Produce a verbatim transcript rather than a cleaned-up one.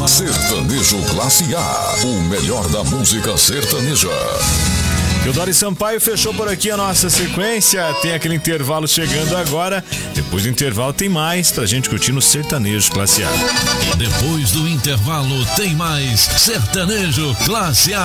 Sertanejo Classe A, o melhor da música sertaneja. Eudori Sampaio fechou por aqui a nossa sequência. Tem aquele intervalo chegando agora. Depois do intervalo tem mais pra gente curtir no Sertanejo Classe A. Depois do intervalo tem mais Sertanejo Classe A.